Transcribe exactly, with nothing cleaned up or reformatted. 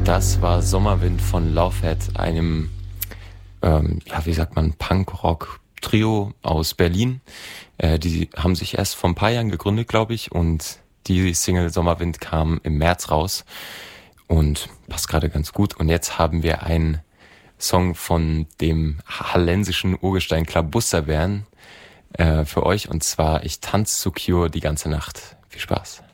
Das war Sommerwind von Lovehead, einem, ähm, ja, wie sagt man, Punk-Rock-Trio aus Berlin. Äh, die haben sich erst vor ein paar Jahren gegründet, glaube ich, und die Single Sommerwind kam im März raus und passt gerade ganz gut. Und jetzt haben wir einen Song von dem hallensischen Urgestein Klabusterbären äh, für euch, und zwar Ich tanz zu Cure die ganze Nacht. Viel Spaß.